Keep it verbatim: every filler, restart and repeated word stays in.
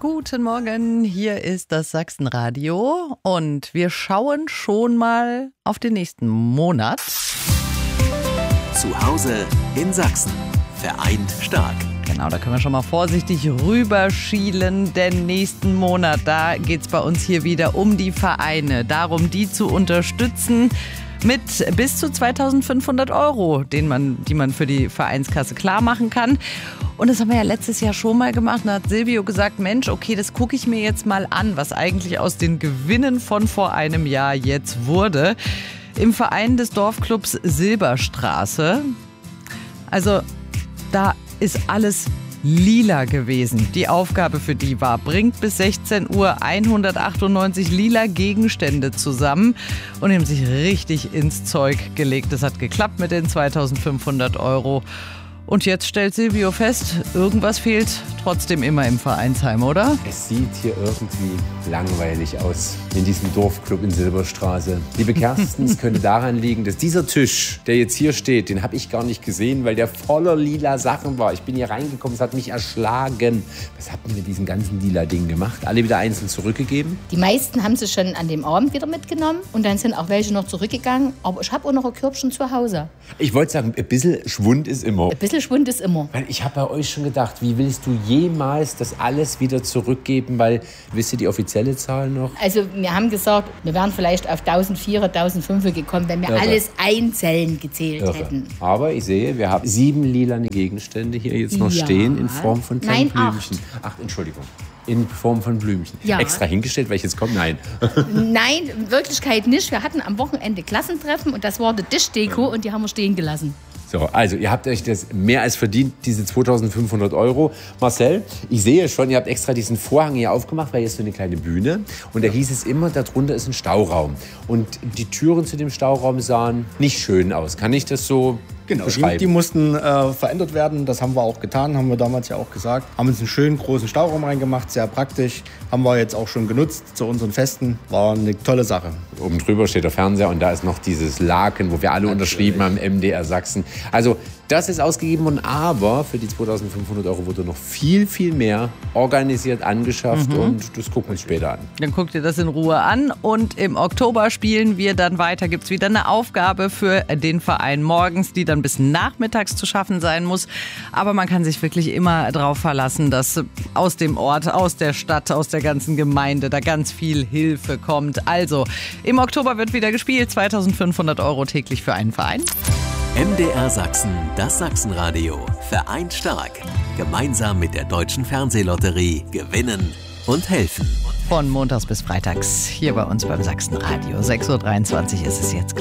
Guten Morgen, hier ist das Sachsenradio und wir schauen schon mal auf den nächsten Monat. Zu Hause in Sachsen. Vereint stark. Genau, da können wir schon mal vorsichtig rüberschielen, denn nächsten Monat, da geht es bei uns hier wieder um die Vereine, darum, die zu unterstützen mit bis zu zweitausendfünfhundert Euro, den man, die man für die Vereinskasse klar machen kann. Und das haben wir ja letztes Jahr schon mal gemacht. Da hat Silvio gesagt, Mensch, okay, das gucke ich mir jetzt mal an, was eigentlich aus den Gewinnen von vor einem Jahr jetzt wurde. Im Verein des Dorfclubs Silberstraße. Also da ist alles lila gewesen. Die Aufgabe für die war, bringt bis sechzehn Uhr hundertachtundneunzig lila Gegenstände zusammen und haben sich richtig ins Zeug gelegt. Das hat geklappt mit den zweitausendfünfhundert Euro. Und jetzt stellt Silvio fest, irgendwas fehlt trotzdem immer im Vereinsheim, oder? Es sieht hier irgendwie langweilig aus in diesem Dorfclub in Silberstraße. Liebe Kerstin, es könnte daran liegen, dass dieser Tisch, der jetzt hier steht, den habe ich gar nicht gesehen, weil der voller lila Sachen war. Ich bin hier reingekommen, es hat mich erschlagen. Was habt ihr mit diesen ganzen lila Dingen gemacht? Alle wieder einzeln zurückgegeben? Die meisten haben sie schon an dem Abend wieder mitgenommen und dann sind auch welche noch zurückgegangen. Aber ich habe auch noch ein Körbchen zu Hause. Ich wollte sagen, ein bisschen Schwund ist immer. Ein bisschen Schwund ist immer. Weil ich habe bei euch schon gedacht, wie willst du jemals das alles wieder zurückgeben? Weil, wisst ihr die offizielle Zahl noch? Also wir haben gesagt, wir wären vielleicht auf eintausendvierhundert, eintausendfünfhundert gekommen, wenn wir Irre. alles einzeln gezählt Irre. hätten. Aber ich sehe, wir haben sieben lilane Gegenstände hier jetzt noch Ja. stehen in Form von kleinen Nein, Blümchen. Ach, Entschuldigung. In Form von Blümchen. Ja. Extra hingestellt, weil ich jetzt komme? Nein. Nein, in Wirklichkeit nicht. Wir hatten am Wochenende Klassentreffen und das war die Tischdeko und die haben wir stehen gelassen. So, also ihr habt euch das mehr als verdient, diese zweitausendfünfhundert Euro. Marcel, ich sehe schon, ihr habt extra diesen Vorhang hier aufgemacht, weil hier ist so eine kleine Bühne. Und da hieß es immer, darunter ist ein Stauraum. Und die Türen zu dem Stauraum sahen nicht schön aus. Kann ich das so Genau, die, beschreiben? die mussten äh, verändert werden. Das haben wir auch getan, haben wir damals ja auch gesagt. Haben uns einen schönen großen Stauraum reingemacht, sehr praktisch. Haben wir jetzt auch schon genutzt zu unseren Festen. War eine tolle Sache. Oben drüber steht der Fernseher und da ist noch dieses Laken, wo wir alle unterschrieben haben, M D R Sachsen. Also das ist ausgegeben worden, aber für die zweitausendfünfhundert Euro wurde noch viel, viel mehr organisiert, angeschafft mhm. und das gucken wir uns später an. Dann guckt ihr das in Ruhe an und im Oktober spielen wir dann weiter. Gibt es wieder eine Aufgabe für den Verein morgens, die dann bis nachmittags zu schaffen sein muss. Aber man kann sich wirklich immer darauf verlassen, dass aus dem Ort, aus der Stadt, aus der ganzen Gemeinde da ganz viel Hilfe kommt. Also im Oktober wird wieder gespielt, zweitausendfünfhundert Euro täglich für einen Verein. M D R Sachsen, das Sachsenradio. Vereint stark. Gemeinsam mit der Deutschen Fernsehlotterie gewinnen und helfen. Von montags bis freitags hier bei uns beim Sachsenradio. sechs Uhr dreiundzwanzig ist es jetzt.